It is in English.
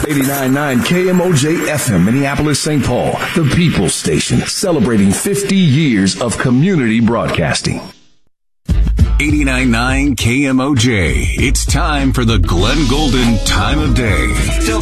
89.9 KMOJ FM, Minneapolis, St. Paul, the People's Station, celebrating 50 years of community broadcasting. 89.9 KMOJ. It's time for the Glenn Golden Time of Day.